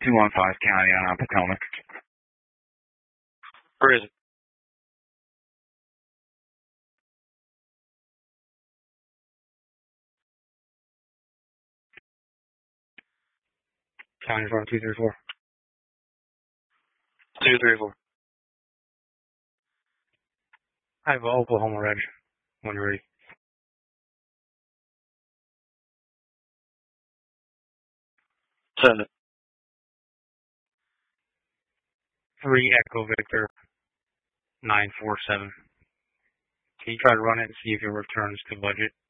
215 County, Potomac. Where is it? County Farm 234. 234. I have an Oklahoma Red when you're ready. Send it. 3 Echo Victor 947. Can you try to run it and see if it returns to budget?